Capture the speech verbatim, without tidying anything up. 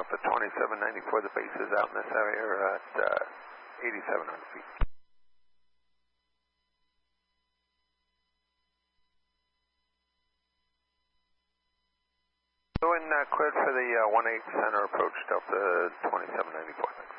Delta twenty-seven ninety-four, the base is out in this area at uh, eighty-seven hundred feet. Go in uh, cleared for the uh, one eight center approach, Delta twenty-seven ninety-four.